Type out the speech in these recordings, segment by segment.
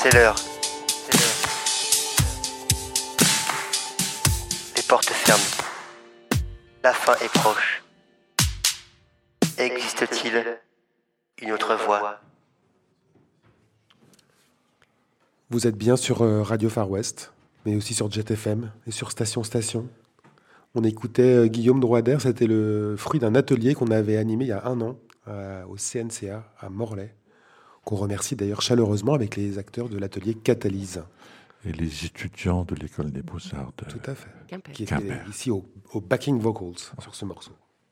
C'est l'heure. Les portes ferment. La fin est proche. Existe-t-il une autre voie? Vous êtes bien sur Radio Far West, mais aussi sur Jet FM et sur Station Station. On écoutait Guillaume Droider, c'était le fruit d'un atelier qu'on avait animé il y a 1 an au CNCA à Morlaix, qu'on remercie d'ailleurs chaleureusement avec les acteurs de l'atelier Catalyse. Et les étudiants de l'école des Beaux-Arts de Tout à fait. Quimper. Qui étaient ici au backing vocals sur ce morceau.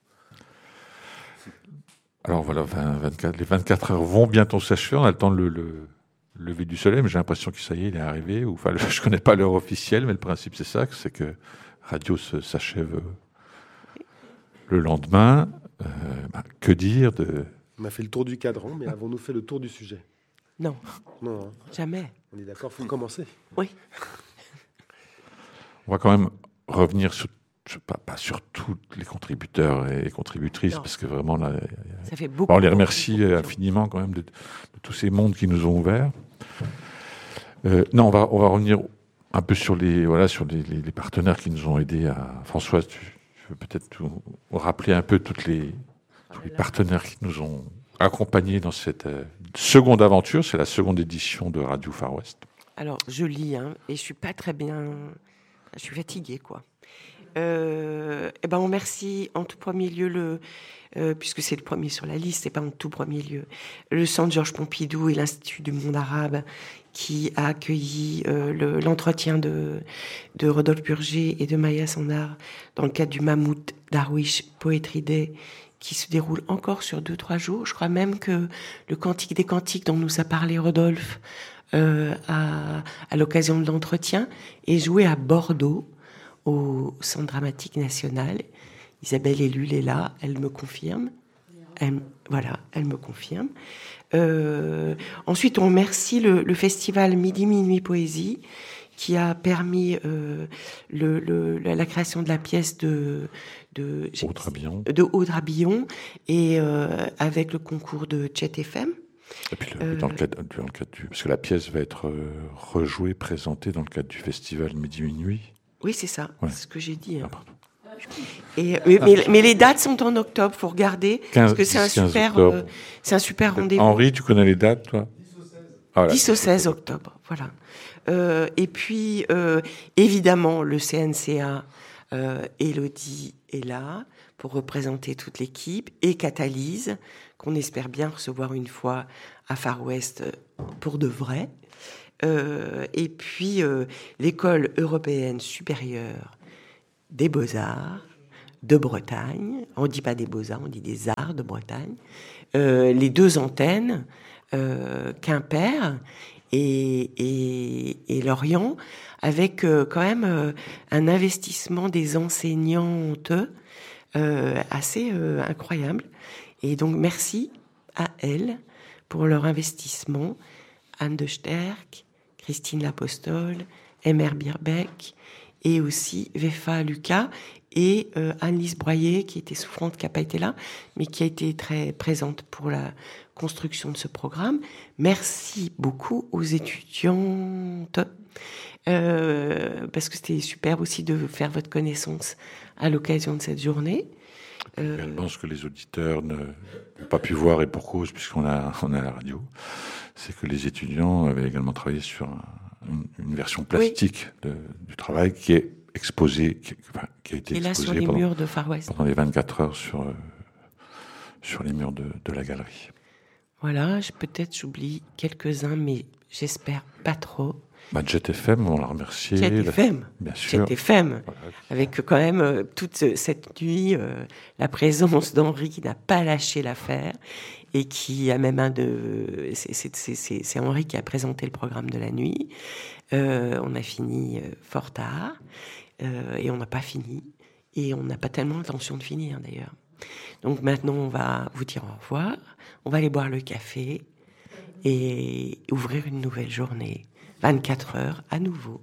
Alors voilà, les 24 heures vont bientôt s'achever. On a le temps de le lever du soleil, mais j'ai l'impression que ça y est, il est arrivé. Je ne connais pas l'heure officielle, mais le principe c'est ça, c'est que Radio s'achève le lendemain. Que dire de... On a fait le tour du cadran, mais avons-nous fait le tour du sujet? Non. Non, hein. Jamais. On est d'accord, il faut commencer. Oui. On va quand même revenir pas sur tous les contributeurs et contributrices, Non. parce que vraiment, là, Ça fait beaucoup. on les remercie infiniment quand même de tous ces mondes qui nous ont ouverts. Non, on va revenir un peu sur les partenaires qui nous ont aidés. Françoise, tu veux peut-être rappeler un peu tous les partenaires qui nous ont accompagnés dans cette seconde aventure. C'est la seconde édition de Radio Far West. Alors, je lis, et je suis pas très bien... Je suis fatiguée, quoi. On remercie en tout premier lieu, puisque c'est le premier sur la liste, c'est pas en tout premier lieu, le Centre Georges Pompidou et l'Institut du monde arabe qui a accueilli l'entretien de Rodolphe Burger et de Maya Sandar dans le cadre du Mahmoud Darwish Poetry Day qui se déroule encore sur 2-3 jours. Je crois même que le Cantique des Cantiques dont nous a parlé Rodolphe à l'occasion de l'entretien est joué à Bordeaux au Centre Dramatique National. Isabelle Ellul est là, elle me confirme. Elle me confirme. Ensuite, on remercie le festival Midi Minuit Poésie qui a permis la création de la pièce de Aude-Rabillon et avec le concours de Jet FM. Et puis dans le cadre parce que la pièce va être rejouée, présentée dans le cadre du festival Midi Minuit. Oui, c'est ça, ouais. C'est ce que j'ai dit. Pardon. Mais les dates sont en octobre, faut regarder, parce que c'est un super rendez-vous. Henri, tu connais les dates, toi? 10 au 16 octobre, voilà. Et puis, évidemment, le CNCA, Élodie est là pour représenter toute l'équipe, et Catalyse, qu'on espère bien recevoir une fois à Far West pour de vrai. Et puis, l'école européenne supérieure des Beaux-Arts de Bretagne. On ne dit pas des Beaux-Arts, on dit des Arts de Bretagne. Les 2 antennes, Quimper et Lorient, avec quand même un investissement des enseignantes assez incroyable. Et donc, merci à elles pour leur investissement. Anne de Sterck, Christine Lapostole, Emer Birbeck, et aussi Vefa Lucas et Anne-Lise Broyer, qui était souffrante, qui n'a pas été là, mais qui a été très présente pour la construction de ce programme. Merci beaucoup aux étudiantes, parce que c'était super aussi de faire votre connaissance à l'occasion de cette journée. Également, ce que les auditeurs n'ont pas pu voir, et pour cause, puisqu'on a la radio, c'est que les étudiants avaient également travaillé sur une version plastique du travail qui est exposée, qui a été exposée sur les murs de Far West pendant les 24 heures sur les murs de la galerie. Voilà, peut-être j'oublie quelques-uns, mais j'espère pas trop. Jet FM, on l'a remercié. Jet FM, bien sûr. Jet FM, voilà. Avec quand même toute cette nuit la présence d'Henri qui n'a pas lâché l'affaire et qui a même c'est Henri qui a présenté le programme de la nuit. On a fini fort tard et on n'a pas fini et on n'a pas tellement l'intention de finir d'ailleurs. Donc maintenant on va vous dire au revoir, on va aller boire le café et ouvrir une nouvelle journée. 24 heures à nouveau.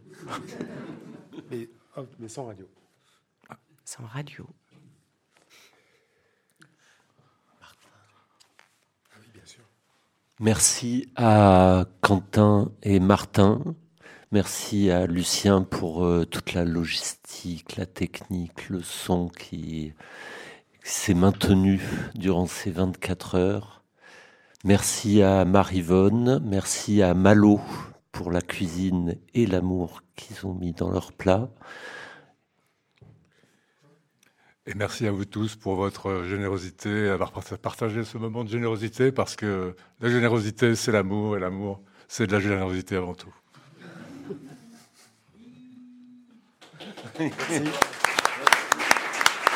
Mais sans radio. Sans radio. Oui, bien sûr. Merci à Quentin et Martin. Merci à Lucien pour toute la logistique, la technique, le son qui s'est maintenu durant ces 24 heures. Merci à Marivonne, merci à Malo pour la cuisine et l'amour qu'ils ont mis dans leur plat. Et merci à vous tous pour votre générosité, avoir partagé ce moment de générosité, parce que la générosité, c'est l'amour, et l'amour, c'est de la générosité avant tout. Merci.